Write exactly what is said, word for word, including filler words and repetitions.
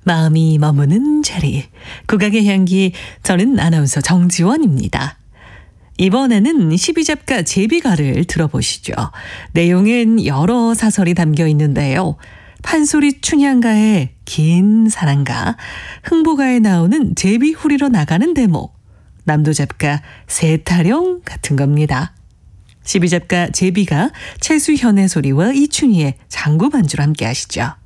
마음이 머무는 자리, 국악의 향기. 저는 아나운서 정지원입니다. 이번에는 십이 잡가 제비가를 들어보시죠. 내용엔 여러 사설이 담겨 있는데요. 판소리 춘향가의 긴 사랑가, 흥보가에 나오는 제비 후리러 나가는 대목, 남도잡가 세타령 같은 겁니다. 십이 잡가 제비가 최수현의 소리와 이춘희의 장구 반주로 함께 하시죠.